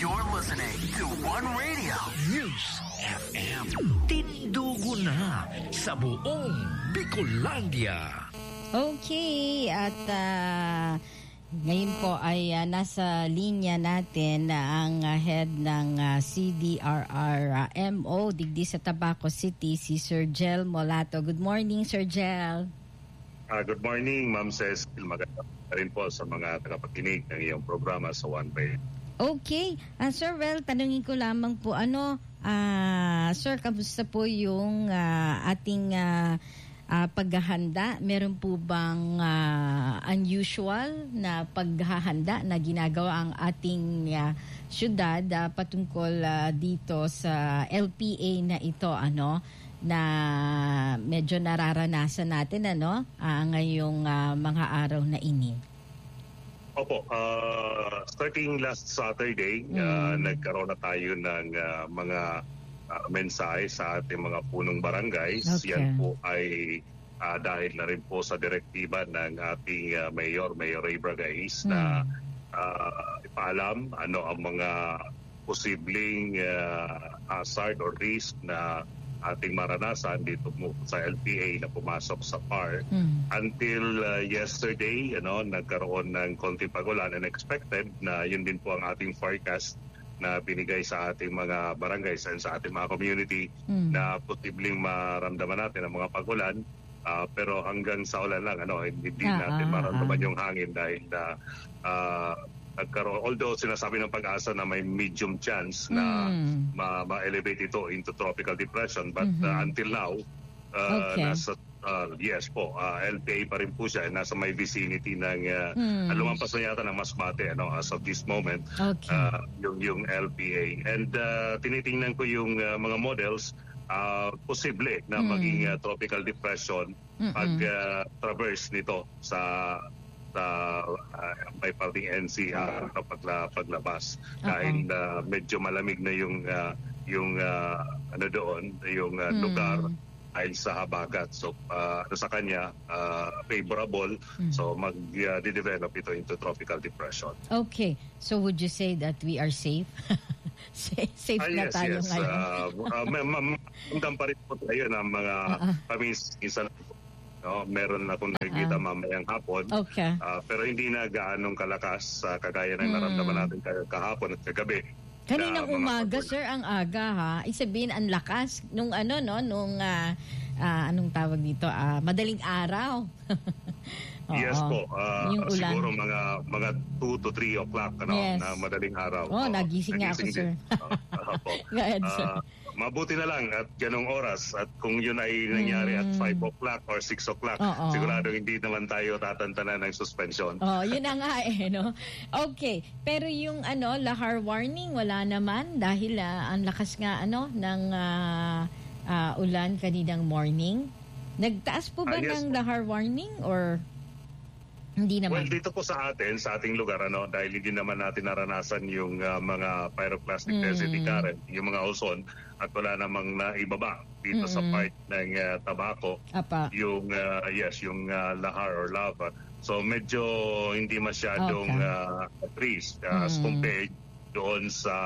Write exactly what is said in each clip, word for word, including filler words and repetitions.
You're listening to One Radio News F M. Tindugo na sa buong Bicolandia. Okay, at uh, ngayon po ay uh, nasa linya natin uh, ang uh, head ng uh, C D R R uh, M O digdi sa Tabaco City, si Sir Jel Molato. Good morning, Sir Jel. Uh, good morning, Ma'am Cecil. Maganda rin po sa mga tagapakinig ng iyong programa sa One Way. Okay. Uh, Sir, well, tanungin ko lamang po, ano, uh, Sir, kamusta po yung uh, ating uh, uh, paghahanda? Meron po bang uh, unusual na paghahanda na ginagawa ang ating uh, syudad uh, patungkol uh, dito sa L P A na ito, ano, na medyo nararanasan natin, ano, uh, ngayong uh, mga araw na ini? Opo, uh, starting last Saturday, mm. uh, nagkaroon na tayo ng uh, mga uh, mensahe sa ating mga punong barangays. Okay. Yan po ay uh, dahil na rin po sa direktiba ng ating uh, Mayor, Mayor Ray Bragais, mm. na uh, ipaalam ano ang mga posibleng uh, hazard or risk na ating maranasan dito mo sa L P A na pumasok sa P A R. Mm. Until uh, yesterday, you know, nagkaroon ng konting pagulan and expected na yun din po ang ating forecast na binigay sa ating mga barangays and sa ating mga community mm. na posibleng maramdaman natin ang mga pagulan. Uh, pero hanggang sa ulan lang, ano, hindi ah, natin maramdaman ah. yung hangin dahil na uh, nagkaroon, although sinasabi ng Pag-asa na may medium chance na mm. ma- ma-elevate ito into tropical depression, but mm-hmm. uh, until now, uh, okay. nasa, uh, yes po, uh, L P A pa rin po siya, nasa may vicinity ng, uh, mm. lumampas na yata ng Masbate, ano, as of this moment, okay. uh, yung, yung L P A. And uh, tinitingnan ko yung uh, mga models, uh, posible na mm. maging uh, tropical depression Mm-mm. pag uh, traverse nito sa sa uh, may parting N C R uh, pagla, paglabas uh-huh. dahil uh, medyo malamig na yung uh, yung uh, ano doon yung uh, mm. lugar dahil sa habagat, so uh, sa kanya uh, favorable mm. so mag-develop uh, ito into tropical depression. Okay, so would you say that we are safe? safe, safe ah, na yes, tayo yes. ngayon? uh, uh, Mamamdam pa rin po tayo ng mga uh-huh. paminsan. No, meron na akong nakikita uh-huh. mamayang hapon. Okay. Uh, pero hindi na gaanong kalakas uh, kagaya ng naramdaman natin kahapon at kagabi. Kaninang uh, umaga, sir, ang aga, ha? Isabihin, ang lakas nung ano, no, nung uh, uh, anong tawag dito, uh, madaling araw. Yes po. Uh, siguro mga mga two to three o'clock ano, yes. na madaling araw. Oh, uh, nagising nga ako, sir. uh, uh, Go ahead, sir. Uh, mabuti na lang at ganong oras at kung yun ay nangyari mm. at five o'clock or six o'clock, oh, oh. sigurado hindi naman tayo tatantanan ng suspension. Oh, yun na nga eh, no? Okay, pero yung ano, lahar warning, wala naman dahil uh, ang lakas nga ano ng uh, uh, ulan kaninang morning. Nagtaas po ba uh, yes. ng lahar warning or hindi naman? Well, dito po sa atin, sa ating lugar, ano, dahil hindi naman natin naranasan yung uh, mga pyroclastic mm. density current, yung mga ozone, at wala namang naibaba dito mm-hmm. sa part ng uh, Tabaco, Apa. yung, uh, yes, yung uh, lahar or lava. So, medyo hindi masyadong okay. uh, trees uh, mm. as compared doon sa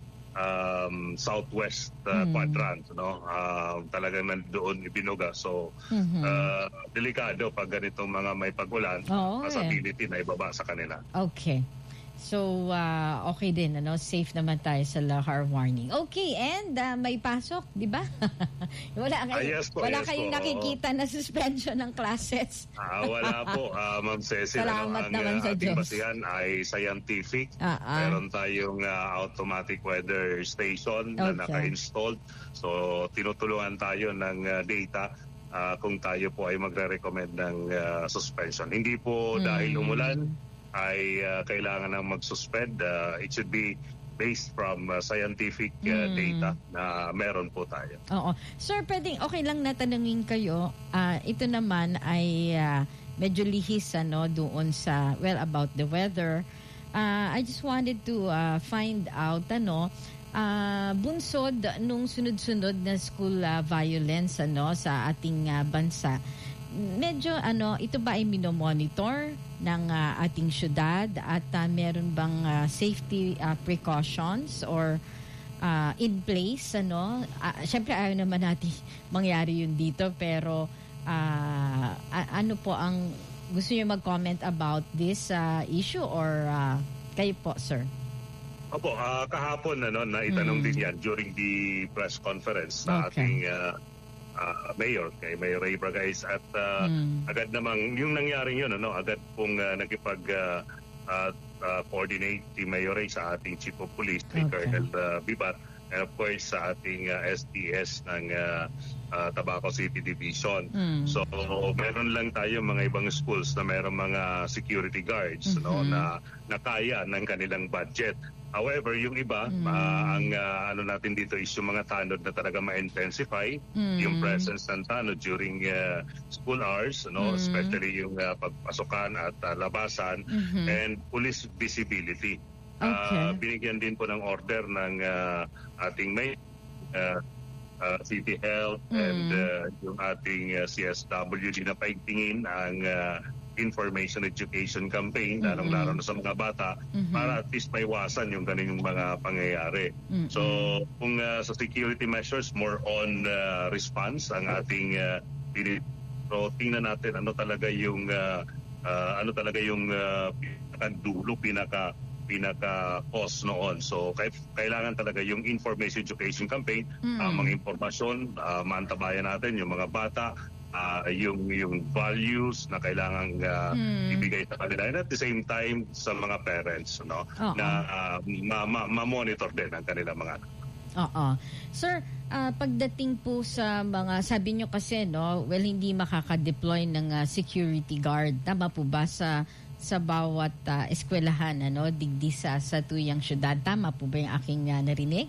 um, southwest uh, mm. quadrant, no? Uh, talagang nandoon ibinuga. So, mm-hmm. uh, delikado pag ganitong mga may pagulan, oh, possibility yeah. na ibaba sa kanila. Okay. So, uh, okay din, ano? Safe naman tayo sa lahar warning. Okay, and uh, may pasok, di ba? wala kayo, ah, yes po, wala yes kayong po. nakikita na suspension ng classes. ah, wala po, uh, Ma'am Cecil. Salamat ano, naman ang, sa uh, ating Diyos. basihan ay scientific. Uh-uh. Meron tayong uh, automatic weather station okay. na naka-installed. So, tinutulungan tayo ng uh, data uh, kung tayo po ay magre-recommend ng uh, suspension. Hindi po hmm. dahil umulan, ay uh, kailangan nang mag-suspend. Uh, it should be based from uh, scientific uh, mm. data na meron po tayo. Oo. Sir, pwedeng okay lang natanungin kayo. Uh, ito naman ay uh, medyo lihis ano, doon sa, well, about the weather. Uh, I just wanted to uh, find out, ano, uh, bunsod nung sunod-sunod na school uh, violence ano, sa ating uh, bansa. Medyo ano, ito ba ay minomonitor ng uh, ating syudad at uh, meron bang uh, safety uh, precautions or uh, in place, ano? Uh, Siyempre ayaw naman natin mangyari yun dito, pero uh, a- ano po ang gusto niyo mag-comment about this uh, issue or uh, kayo po, sir? Opo, uh, kahapon ano, na itanong Mm. din yan during the press conference sa Okay. ating uh, uh, mayor, kay Mayor Ray Bragais, at uh, Mm. agad namang yung nangyaring yun, ano, agad pong uh, nagkipag uh, uh, uh, coordinate si Mayor Ray sa ating Chief of Police, si Okay. Colonel uh, Bibat, and of course sa ating uh, S T S ng uh, uh, Tabaco City Division. Mm. So meron lang tayo mga ibang schools na meron mga security guards, no, Mhm. na nakaya ng kanilang budget. However, yung iba, Mm. ah, ang ah, ano natin dito is yung mga tanod na talaga ma-intensify Mm. yung presence ng tanod during ah, school hours, no, Mm. especially yung ah, pagpasukan at ah, labasan, Mhm. and police visibility. Okay. Ah, binigyan din po ng order ng ah, ating may ah, ah, City Health Mm. and ah, yung ating ah, C S W din na paigtingin ang ah, information education campaign, Mm-mm. lalong-lalo na sa mga bata, Mhm. para at least maiwasan yung ganung mga pangyayari. Mm-mm. So kung uh, sa security measures, more on uh, response ang ating uh, pinili- so tingnan natin ano talaga yung uh, uh, ano talaga yung uh, pinakadulo, pinaka pinaka cause noon. So kay, kailangan talaga yung information education campaign, Mm. uh, mga impormasyon, uh, maantabayan natin yung mga bata, uh, yung yung values na kailangan uh, Mm. ibigay sa kanila, and at the same time sa mga parents, no, Oo. na uh, ma- ma- ma-monitor din ang kanilang mga anak. Oo. Sir, ah, pagdating po sa mga, sabi nyo kasi, no, well, hindi makaka-deploy ng ah, security guard. Tama po ba sa sa bawat ah, eskwelahan, ano, digdi sa, sa tuyang syudad? Tama po ba yung aking ah, narinig?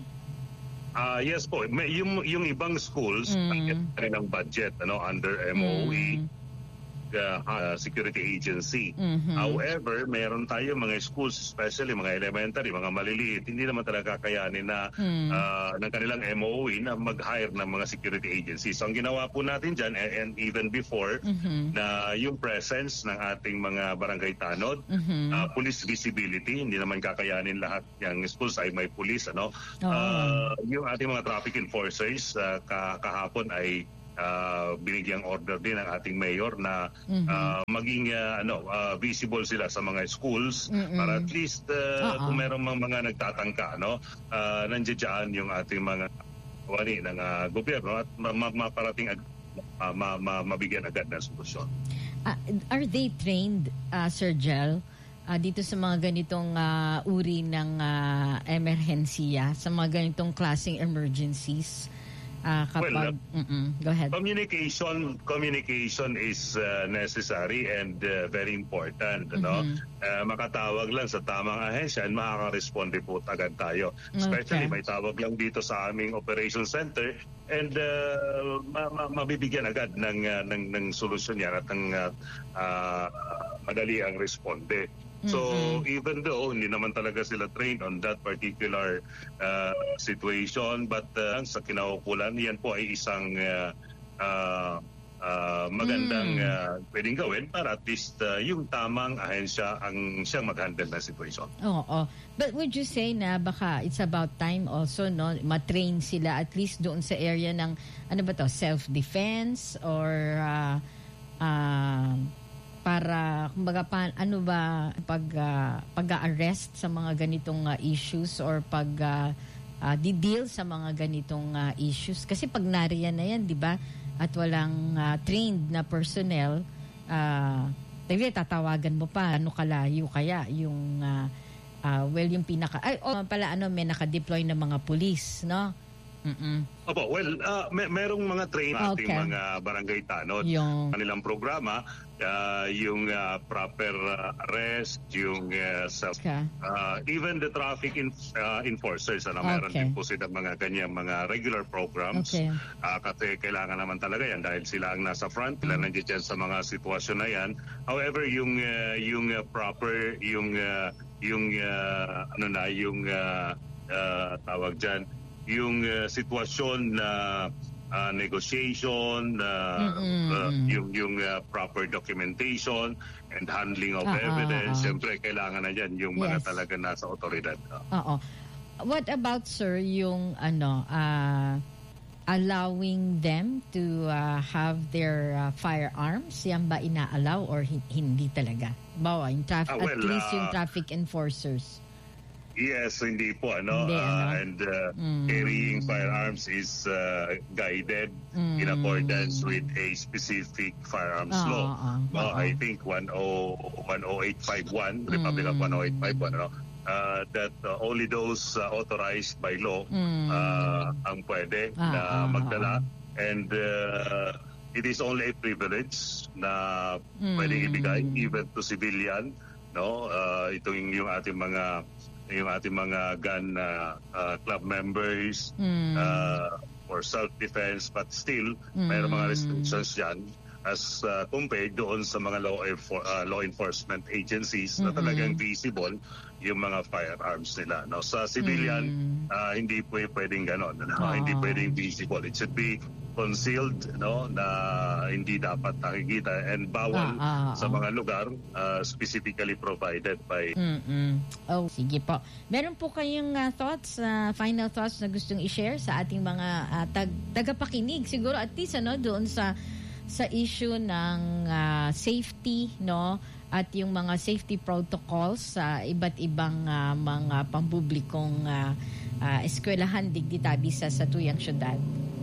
Ah, yes po. May, yung yung ibang schools, Mm. mm. kanilang budget, ano, under M O E, Mm. uh, uh, security agency. Mhm. However, meron tayo mga schools, especially mga elementary, mga maliliit, hindi naman talaga kakayanin na Mm. ah, ng kanilang M O E na mag-hire ng mga security agencies. So ang ginawa po natin dyan, and, and even before, Mhm. na yung presence ng ating mga barangay tanod, Mhm. uh, police visibility, hindi naman kakayanin lahat yung schools ay may police, ano. Oo. Uh, yung ating mga traffic enforcers uh, ka- kahapon ay uh, binigyang order din ng ating mayor na Mhm. uh, maging uh, ano uh, visible sila sa mga schools, Mm-mm. para at least uh, Oo. kung meron mga, mga nagtatangka, no, uh, nandiyan dyan yung ating mga wali ng uh, gobyerno at ma- ma- maparating ag- uh, ma- ma- mabigyan agad ng solusyon. Ah, are they trained, uh, Sir Jel, ah, dito sa mga ganitong ah, uri ng ah, emerhensiya, sa mga ganitong klaseng emergencies? Ah, kapag... Well, Mm-mm. Go ahead. Communication communication is uh, necessary and uh, very important, no? Mhm. Uh, makatawag lang sa tamang ahensya and makaka-responde po agad tayo. Especially Okay. may tawag lang dito sa aming operation center, and uh, ma- ma- mabibigyan agad ng uh, ng ng solusyon yan at ng uh, uh, madali ang responde. So Mhm. even though hindi naman talaga sila trained on that particular uh, situation, but uh, sa kinaukulan, yan po ay isang uh, uh, uh, magandang Mm. uh, pwedeng gawin para at least uh, yung tamang ahensya ang siyang mag-handle ng situation. Oo. But would you say na baka it's about time also, no, matrain sila at least doon sa area ng, ano ba to, self-defense or uh, uh, para, kumbaga, pa, ano ba, pag, uh, pag-arrest sa mga ganitong uh, issues or pag uh, uh, di-deal sa mga ganitong uh, issues? Kasi pag nariyan na yan, di ba, at walang uh, trained na personnel, uh, tatawagan mo pa, ano kalayo kaya yung, uh, uh, well, yung pinaka, ay, oh, pala, ano, may naka-deploy na mga police, no? Mm-mm. Opo, well, uh, may, merong mga train ating Okay. mga barangay tanod. Yung, Kanilang programa, uh, yung uh, proper uh, arrest, yung uh, self, ka. uh, even the traffic in, uh, enforcers, ano, meron Okay. din po sila mga ganyan, mga regular programs. Okay. Uh, kasi kailangan naman talaga yan dahil sila ang nasa front, sila Mm. nandiyan dyan sa mga sitwasyon na yan. However, yung uh, yung uh, proper, yung uh, yung uh, ano na, yung uh, uh, tawag dyan, yung uh, sitwasyon na uh, negotiation, uh, uh, yung, yung uh, proper documentation and handling of Ah, evidence. ah, ah. Siyempre, kailangan na dyan yung mga Yes. talaga nasa otoridad. Oo. What about, sir, yung ano, uh, allowing them to uh, have their uh, firearms? Yan ba ina-allow or hi- hindi talaga? Bawa, yung traf- Ah, at well, least yung uh, traffic enforcers. Yes, hindi po. Ano? Hindi, Uh, ano? and uh, Mm. carrying firearms is uh, guided in Mm. accordance with a specific firearms Ah, law. ah, ah. Uh, Oo. I think one oh eight five one, Republic of Mm. one oh eight five one, ano? Uh, that uh, only those uh, authorized by law Mm. uh, ang pwede Ah, na ah, magdala. And uh, it is only a privilege na Mm. pwedeng ibigay even to civilian. No, uh, ito yung, yung ating mga yung ating mga gun uh, uh, club members Mm. uh, for self-defense, but still Mm. mayroon mga restrictions dyan as uh, compared doon sa mga law, enfor- uh, law enforcement agencies na talagang visible yung mga firearms nila. No, sa civilian, Mm. uh, hindi po pwedeng ganon. No? Ah. Hindi pwedeng visible. It should be concealed, no, na hindi dapat nakikita and bawal Ah, ah, sa ah. mga lugar uh, specifically provided by Mm-mm. Oh, sige po. Meron po kayong uh, thoughts, uh, final thoughts na gustong i-share sa ating mga uh, tag- tagapakinig siguro at least ano doon sa sa issue ng uh, safety, no, at yung mga safety protocols sa iba't ibang uh, mga pampublikong uh, uh, eskwelahan digditabi sa sa tuyang syudad.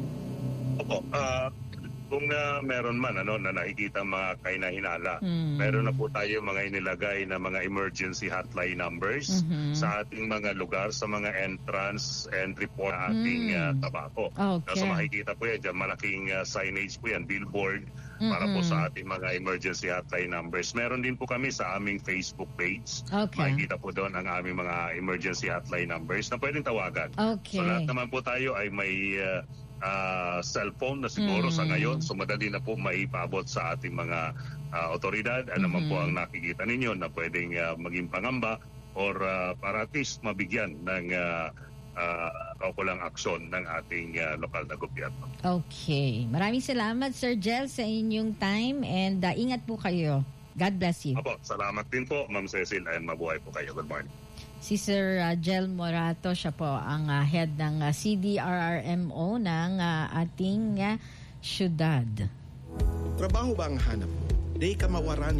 Opo, ah, kung uh, meron man ano na nakikita mga kainahinala, Mm. meron na po tayo mga inilagay na mga emergency hotline numbers Mhm. sa ating mga lugar, sa mga entrance and report ng ating Mm. uh, tabako. Okay. So makikita po yan dyan, malaking uh, signage po yan, billboard para po Mm-mm. sa ating mga emergency hotline numbers. Meron din po kami sa aming Facebook page. Okay. Makikita po doon ang aming mga emergency hotline numbers na pwedeng tawagan. Okay. So lahat naman po tayo ay may uh, uh, cellphone na siguro Mm. sa ngayon. So madali na po maipaabot sa ating mga uh, otoridad. Ano man Mm-hmm. po ang nakikita ninyo na pwedeng uh, maging pangamba or uh, para at least mabigyan ng uh, uh, kaukulang aksyon ng ating uh, lokal na gobyerno. Okay. Maraming salamat, Sir Jel, sa inyong time and uh, ingat po kayo. God bless you. Apo, salamat din po, Ma'am Cecil, and mabuhay po kayo. Good morning. Si Sir uh, Jel Morato, siya po ang uh, head ng uh, C D R R M O ng uh, ating uh, syudad. Trabaho ba ang hanap mo? Di ka mawaran